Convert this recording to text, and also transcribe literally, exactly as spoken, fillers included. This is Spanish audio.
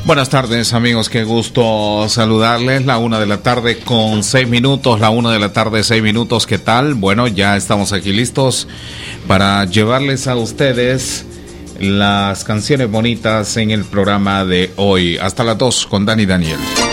Buenas tardes, amigos, qué gusto saludarles. La una de la tarde con seis minutos, la una de la tarde seis minutos, ¿qué tal? Bueno, ya estamos aquí listos para llevarles a ustedes las canciones bonitas en el programa de hoy. Hasta las dos con Dani Daniel.